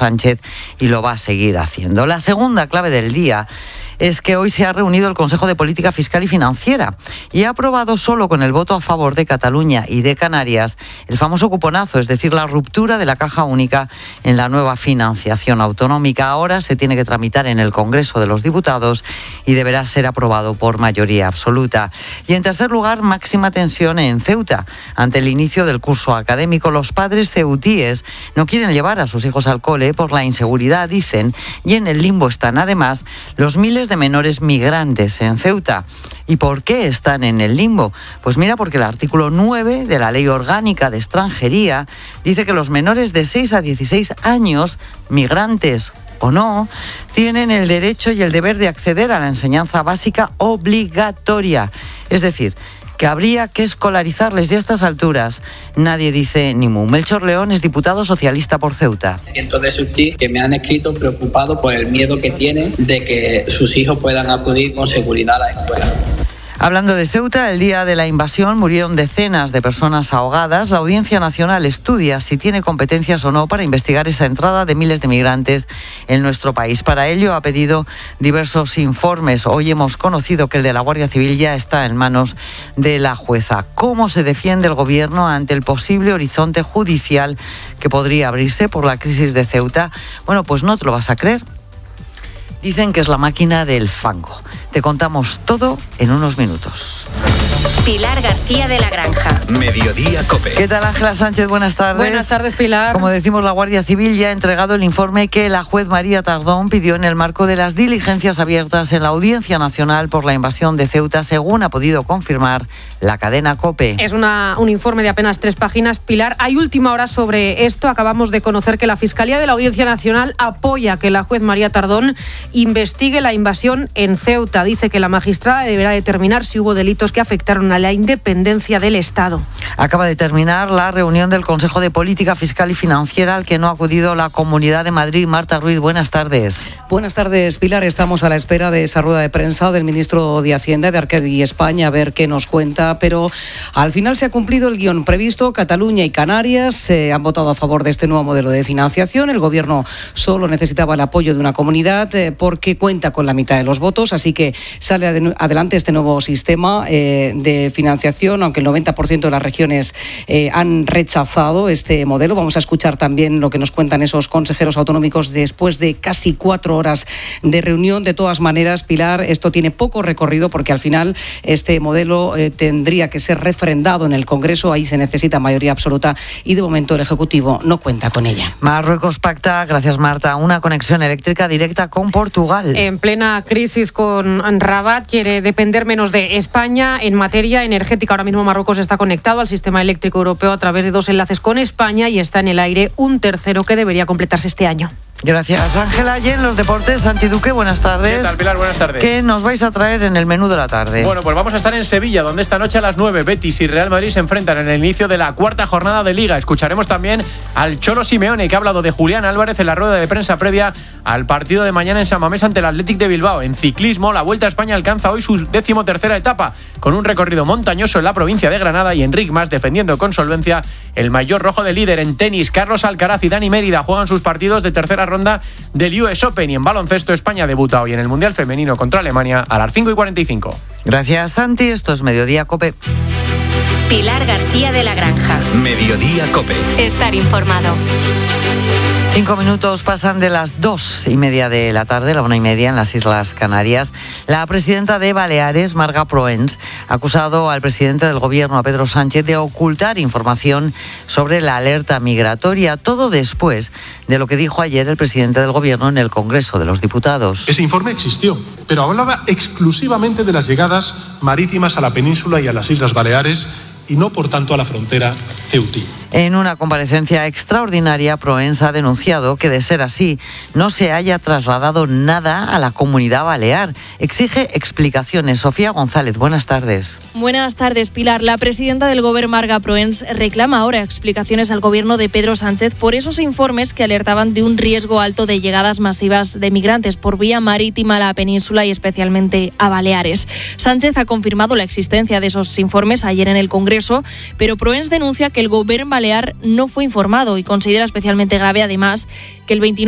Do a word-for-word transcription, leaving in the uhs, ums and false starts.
Sánchez y lo va a seguir haciendo. La segunda clave del día es que hoy se ha reunido el Consejo de Política Fiscal y Financiera y ha aprobado solo con el voto a favor de Cataluña y de Canarias el famoso cuponazo, es decir, la ruptura de la caja única en la nueva financiación autonómica. Ahora se tiene que tramitar en el Congreso de los Diputados y deberá ser aprobado por mayoría absoluta. Y en tercer lugar, máxima tensión en Ceuta. Ante el inicio del curso académico, los padres ceutíes no quieren llevar a sus hijos al cole por la inseguridad, dicen, y en el limbo están además los miles de de menores migrantes en Ceuta. ¿Y por qué están en el limbo? Pues mira, porque el artículo nueve de la Ley Orgánica de Extranjería dice que los menores de seis a dieciséis años, migrantes o no, tienen el derecho y el deber de acceder a la enseñanza básica obligatoria. Es decir, que habría que escolarizarles y a estas alturas nadie dice ni mu. Melchor León es diputado socialista por Ceuta. Cientos de sus tíos que me han escrito preocupados por el miedo que tienen de que sus hijos puedan acudir con seguridad a la escuela. Hablando de Ceuta, el día de la invasión murieron decenas de personas ahogadas. La Audiencia Nacional estudia si tiene competencias o no para investigar esa entrada de miles de migrantes en nuestro país. Para ello ha pedido diversos informes. Hoy hemos conocido que el de la Guardia Civil ya está en manos de la jueza. ¿Cómo se defiende el Gobierno ante el posible horizonte judicial que podría abrirse por la crisis de Ceuta? Bueno, pues no te lo vas a creer. Dicen que es la máquina del fango. Te contamos todo en unos minutos. Pilar García de la Granja. Mediodía COPE. ¿Qué tal, Ángela Sánchez? Buenas tardes. Buenas tardes, Pilar. Como decimos, la Guardia Civil ya ha entregado el informe que la juez María Tardón pidió en el marco de las diligencias abiertas en la Audiencia Nacional por la invasión de Ceuta, según ha podido confirmar la cadena COPE. Es una, un informe de apenas tres páginas, Pilar. Hay última hora sobre esto. Acabamos de conocer que la Fiscalía de la Audiencia Nacional apoya que la juez María Tardón investigue la invasión en Ceuta. Dice que la magistrada deberá determinar si hubo delitos que afectaron a la independencia del Estado. Acaba de terminar la reunión del Consejo de Política Fiscal y Financiera al que no ha acudido la Comunidad de Madrid. Marta Ruiz, buenas tardes. Buenas tardes, Pilar. Estamos a la espera de esa rueda de prensa del ministro de Hacienda de Arcadi España, a ver qué nos cuenta, pero al final se ha cumplido el guión previsto. Cataluña y Canarias eh, han votado a favor de este nuevo modelo de financiación. El Gobierno solo necesitaba el apoyo de una comunidad eh, porque cuenta con la mitad de los votos, así que sale ad- adelante este nuevo sistema eh, de financiación, aunque el noventa por ciento de las regiones eh, han rechazado este modelo. Vamos a escuchar también lo que nos cuentan esos consejeros autonómicos después de casi cuatro horas de reunión. De todas maneras, Pilar, esto tiene poco recorrido porque al final este modelo eh, tendría que ser refrendado en el Congreso. Ahí se necesita mayoría absoluta y de momento el Ejecutivo no cuenta con ella. Marruecos pacta, gracias Marta, una conexión eléctrica directa con Portugal. En plena crisis con Rabat, quiere depender menos de España en materia energética. Ahora mismo Marruecos está conectado al sistema eléctrico europeo a través de dos enlaces con España y está en el aire un tercero que debería completarse este año. Gracias, Ángela. Y en los deportes, Santi Duque, buenas tardes. ¿Qué tal, Pilar? Buenas tardes. ¿Qué nos vais a traer en el menú de la tarde? Bueno, pues vamos a estar en Sevilla, donde esta noche a las nueve Betis y Real Madrid se enfrentan en el inicio de la cuarta jornada de Liga. Escucharemos también al Cholo Simeone, que ha hablado de Julián Álvarez en la rueda de prensa previa al partido de mañana en San Mamés ante el Athletic de Bilbao. En ciclismo, la Vuelta a España alcanza hoy su decimotercera etapa, con un recorrido montañoso en la provincia de Granada y Enric Mas defendiendo con solvencia el maillot rojo de líder. En tenis, Carlos Alcaraz y Dani Mérida juegan sus partidos de tercera ronda del U S Open, y en baloncesto España debuta hoy en el Mundial Femenino contra Alemania a las cinco y cuarenta y cinco. Gracias, Santi. Esto es Mediodía COPE. Pilar García de la Granja. Mediodía COPE. Estar informado. Cinco minutos pasan de las dos y media de la tarde, la una y media en las Islas Canarias. La presidenta de Baleares, Marga Proens, ha acusado al presidente del Gobierno, a Pedro Sánchez, de ocultar información sobre la alerta migratoria. Todo después de lo que dijo ayer el presidente del Gobierno en el Congreso de los Diputados. Ese informe existió, pero hablaba exclusivamente de las llegadas marítimas a la península y a las Islas Baleares, y no, por tanto, a la frontera ceutí. En una comparecencia extraordinaria, Proens ha denunciado que, de ser así, no se haya trasladado nada a la Comunidad Balear. Exige explicaciones. Sofía González, buenas tardes. Buenas tardes, Pilar. La presidenta del Gobierno, Marga Proens, reclama ahora explicaciones al Gobierno de Pedro Sánchez por esos informes que alertaban de un riesgo alto de llegadas masivas de migrantes por vía marítima a la península y especialmente a Baleares. Sánchez ha confirmado la existencia de esos informes ayer en el Congreso, pero Proens denuncia que el Gobierno Balear no fue informado y considera especialmente grave, además, que el veintinueve